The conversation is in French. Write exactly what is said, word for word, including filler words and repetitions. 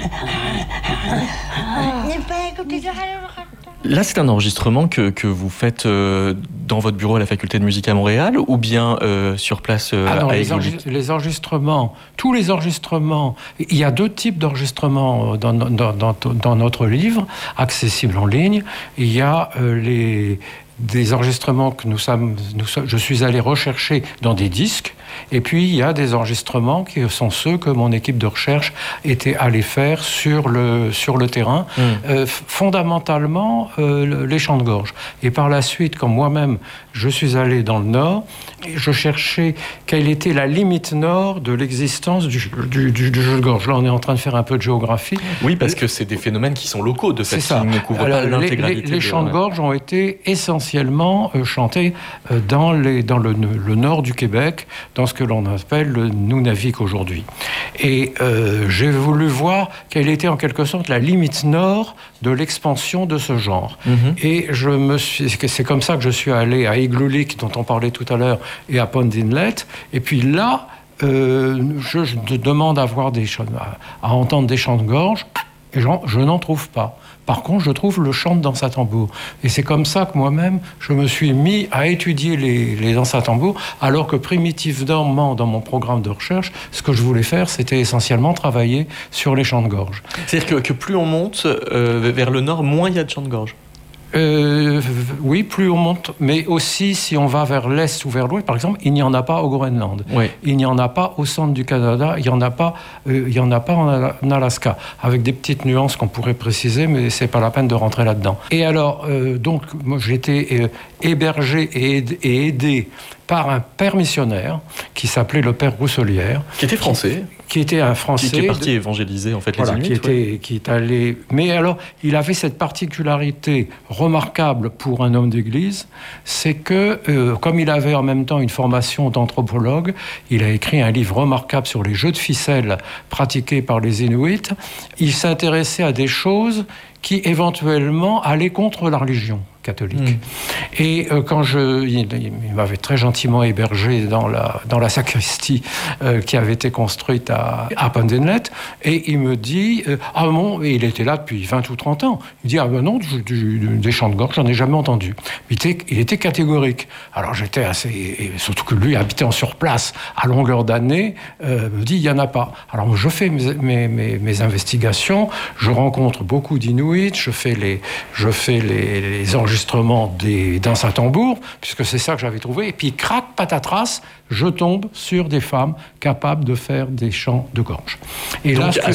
Là, c'est un enregistrement que, que vous faites euh, dans votre bureau à la Faculté de musique à Montréal ou bien euh, sur place euh, ah non, à les, Églolic? enregistre- les enregistrements, tous les enregistrements, il y a deux types d'enregistrements dans, dans, dans, dans notre livre, accessible en ligne. Il y a euh, les, des enregistrements que nous sommes, nous sommes, je suis allé rechercher dans des disques. Et puis, il y a des enregistrements qui sont ceux que mon équipe de recherche était allée faire sur le, sur le terrain. Mmh. Euh, fondamentalement, euh, les chants de gorge. Et par la suite, quand moi-même, je suis allé dans le Nord, je cherchais quelle était la limite nord de l'existence du, du, du, du jeu de gorge. Là, on est en train de faire un peu de géographie. Oui, parce que c'est des phénomènes qui sont locaux, de fait, c'est ça. qui ne couvrent Alors, pas l'intégralité. Les, les, les chants de... de gorge ont été essentiellement euh, chantés euh, dans, les, dans le, le nord du Québec, dans ce que l'on appelle le Nunavik aujourd'hui. Et euh, j'ai voulu voir quelle était en quelque sorte la limite nord de l'expansion de ce genre. Mm-hmm. Et je me suis, c'est comme ça que je suis allé à Igloolik, dont on parlait tout à l'heure, et à Pond Inlet. Et puis là, euh, je, je demande à, voir des chants, à, à entendre des chants de gorge, et je, je n'en trouve pas. Par contre, je trouve le chant de danse à tambour. Et c'est comme ça que moi-même, je me suis mis à étudier les, les danses à tambour, alors que primitivement, dans mon programme de recherche, ce que je voulais faire, c'était essentiellement travailler sur les chants de gorge. C'est-à-dire que, que plus on monte euh, vers le nord, moins il y a de chants de gorge. Euh, oui, plus on monte, mais aussi si on va vers l'est ou vers l'ouest, par exemple, il n'y en a pas au Groenland. Oui. Il n'y en a pas au centre du Canada, il n'y en a pas, euh, il y en a pas en, en Alaska, avec des petites nuances qu'on pourrait préciser, mais c'est pas la peine de rentrer là-dedans. Et alors, euh, donc, moi, j'ai été euh, hébergé et aidé, et aidé par un père missionnaire qui s'appelait le père Rousselière. Qui était français. Qui, qui était un Français. Qui, qui est parti évangéliser, en fait, voilà, les Inuits. Qui, était, ouais. qui est allé... Mais alors, il avait cette particularité remarquable pour un homme d'église, c'est que, euh, comme il avait en même temps une formation d'anthropologue, il a écrit un livre remarquable sur les jeux de ficelle pratiqués par les Inuits. Il s'intéressait à des choses qui, éventuellement, allaient contre la religion catholique. Mmh. Et euh, quand je... Il, il m'avait très gentiment hébergé dans la, dans la sacristie euh, qui avait été construite à, à Pond Inlet, et il me dit... Euh, ah bon, et il était là depuis vingt ou trente ans. Il dit, ah ben non, du, du, des chants de gorge, j'en ai jamais entendu. Il était, il était catégorique. Alors j'étais assez... Et surtout que lui, habitant sur place, à longueur d'année, euh, me dit, il n'y en a pas. Alors je fais mes, mes, mes, mes investigations, je rencontre beaucoup d'Inuits, je fais les, je fais les, les enregistrements des danses à tambour, puisque c'est ça que j'avais trouvé, et puis crac, patatras, je tombe sur des femmes capables de faire des chants de gorge. Et donc, là,